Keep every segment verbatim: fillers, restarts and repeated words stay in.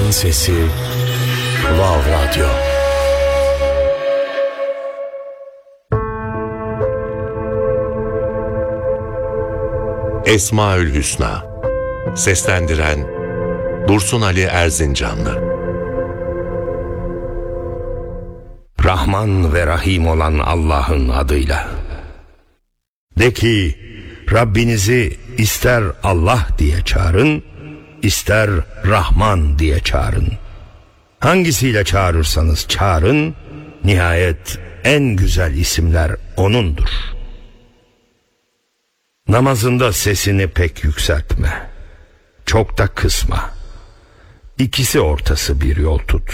İnsanın Sesi Vav Radyo. Esmaül Hüsna. Seslendiren Dursun Ali Erzincanlı. Rahman ve Rahim olan Allah'ın adıyla. De ki, Rabbinizi ister Allah diye çağırın, ister Rahman diye çağırın. Hangisiyle çağırırsanız çağırın, nihayet en güzel isimler O'nundur. Namazında sesini pek yükseltme, çok da kısma. İkisi ortası bir yol tut.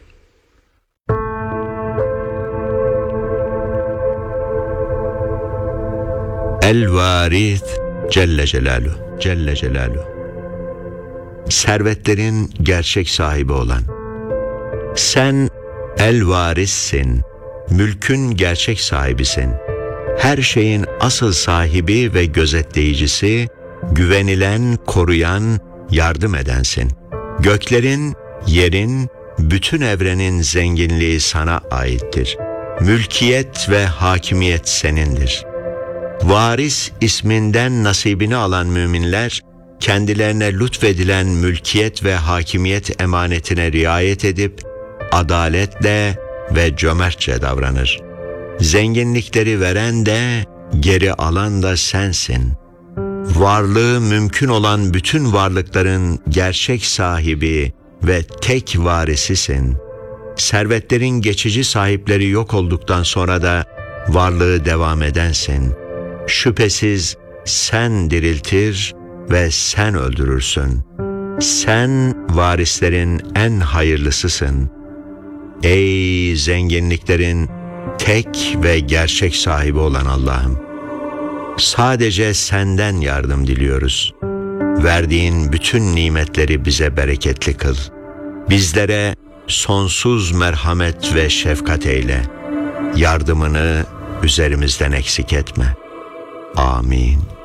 El-Varid Celle Celaluhu, Celle Celaluhu. Servetlerin gerçek sahibi olan. Sen El-Varis'sin, mülkün gerçek sahibisin. Her şeyin asıl sahibi ve gözetleyicisi, güvenilen, koruyan, yardım edensin. Göklerin, yerin, bütün evrenin zenginliği sana aittir. Mülkiyet ve hakimiyet senindir. Varis isminden nasibini alan müminler, kendilerine lütfedilen mülkiyet ve hakimiyet emanetine riayet edip, adaletle ve cömertçe davranır. Zenginlikleri veren de, geri alan da sensin. Varlığı mümkün olan bütün varlıkların gerçek sahibi ve tek varisisin. Servetlerin geçici sahipleri yok olduktan sonra da varlığı devam edensin. Şüphesiz sen diriltir ve sen öldürürsün. Sen varislerin en hayırlısısın. Ey zenginliklerin tek ve gerçek sahibi olan Allah'ım! Sadece senden yardım diliyoruz. Verdiğin bütün nimetleri bize bereketli kıl. Bizlere sonsuz merhamet ve şefkat eyle. Yardımını üzerimizden eksik etme. Amin.